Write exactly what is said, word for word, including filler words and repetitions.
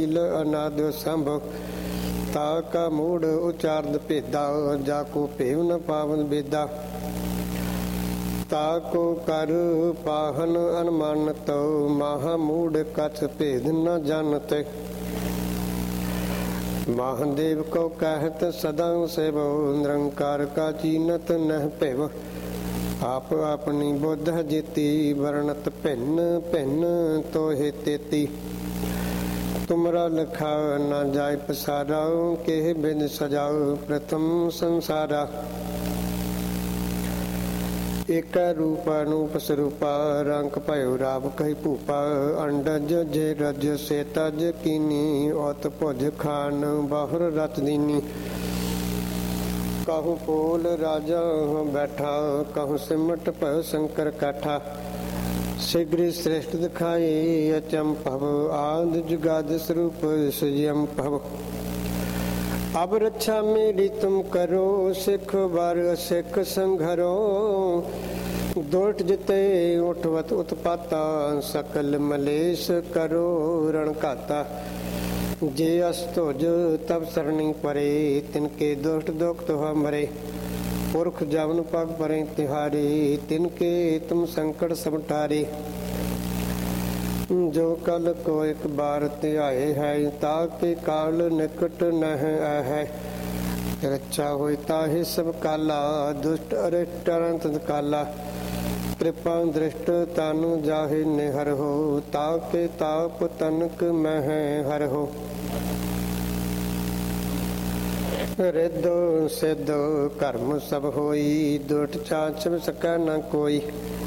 ਅਨਾਦ ਸੰਭਵ ਤਾ ਕਾ ਮੂੜ ਉਚਾਰਦ ਭੇਦਾ ਜਾ ਕੋ ਭੇਵ ਨ ਪਾਵਨ ਬੇਦਾ ਤਾ ਕੋ ਕਰ ਪਾਹਨ ਅਨਮਾਨਤ ਮਹਾ ਮੂੜ ਕਛ ਭੇਦ ਨ ਜਾਣਤ ਮਹਾਦੇਵ ਕੋ ਕਹਿਤ ਸਦਾ ਸੇਵੋ ਨਿਰੰਕਾਰ ਕਾ ਚੀਨਤ ਨਹਿ ਭਿਵ ਆਪ ਆਪਣੀ ਬੁੱਧ ਜੀਤੀ ਵਰਣਤ ਭਿੰਨ ਭਿੰਨ ਤੋਹਿ ਤੇਤੀ ਤੁਮਰਾ ਲਖਾ ਨਾ ਜਾਇ ਪਸਾਰਾ ਕਿਹ ਬਿਨ ਸਜਾਉ ਪ੍ਰਥਮ ਸੰਸਾਰਾ ਏਕ ਰੂਪ ਅਨੂਪ ਸਰੂਪਾ ਰੰਗ ਭਇਓ ਰਾਵ ਕਹਿ ਭੂਪਾ ਅੰਡਜ ਜੇ ਰਜ ਸੇ ਤਜ ਕੀਨੀ ਔਤ ਭੁਜ ਖਾਨ ਬਾਹਰ ਰਤ ਦੀਨੀ ਕਹੂੰ ਪੋਲ ਰਾਜਾ ਬੈਠਾ ਕਹੂੰ ਸਿਮਟ ਭਇ ਸ਼ੰਕਰ ਕਾਠਾ ਸਿਗਰੀ ਸ੍ਰੇਸ਼ਟ ਦਿਖਾਈ ਅਚੰਭਵ ਆਦ ਜੁਗਾਦ ਸਰੂਪ ਸਜੰਭਵ ਅਬ ਰੱਛਾ ਮੇਰੀ ਤੁਮ ਕਰੋ ਸਿੱਖ ਵਰ ਸਿੱਖ ਸੰਘਰੋ ਦੋਟ ਜਿਤੇ ਉਠਵਤ ਉਤਪਾਤਾ ਸਕਲ ਮਲੇਸ਼ ਕਰੋ ਰਣ ਘਾਤਾ ਜੇ ਅਸ ਧੁਜ ਤਬ ਸਰਣੀ ਪਰੇ ਤਿਨਕੇ ਦੁਸ਼ਟ ਦੁਖ ਤੁਹਾ ਮਰੇ ਪੁਰਖ ਜਵਨ ਪਗ ਪਰੇ ਤਿਹਾਰੇ ਤਿਨਕੇ ਤੁਮ ਸੰਕਟ ਸਮਟਾਰੇ ਜੋ ਕਲ ਕੋ ਇੱਕ ਬਾਰ ਧਿਆਏ ਹੈ ਤਾਕੇ ਕਾਲ ਨਿਕਟ ਨਹਿ ਹੈ ਰੱਛਾ ਹੋਇ ਤਾਹਿ ਸਭ ਕਾਲਾ ਦੁਸ਼ਟ ਅਰਿਸ਼ਟ ਅਨੰਤ ਕਾਲਾ ਤ੍ਰਿਪਾ ਦ੍ਰਿਸ਼ਟ ਤਨੁ ਜਾਹਿ ਨਿਹਰ ਹੋ ਤਾਕੇ ਤਾਪ ਤਨਕ ਮਹਿ ਹਰ ਹੋ ਰਿੱਧ ਸਿੱਧ ਕਰਮ ਸਭ ਹੋਈ ਦੁਟ ਚਾਚ ਸਕੈ ਨ ਕੋਈ